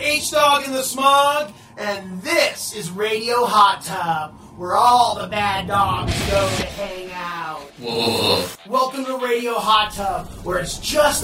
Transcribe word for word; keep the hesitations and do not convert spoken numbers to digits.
H-Dog in the Smog, and this is Radio Hot Tub, where all the bad dogs go to hang out. Whoa. Welcome to Radio Hot Tub, where it's just